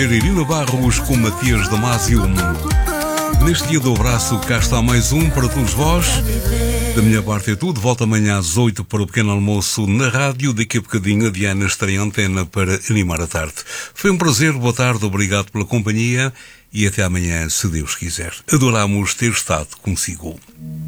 Irina Barros com Matias Damasio. Neste dia do abraço, cá está mais um para todos vós. Da minha parte é tudo. Volto amanhã às 8 para o pequeno almoço na rádio. Daqui a bocadinho a Diana estará em antena para animar a tarde. Foi um prazer, boa tarde, obrigado pela companhia e até amanhã, se Deus quiser. Adoramos ter estado consigo.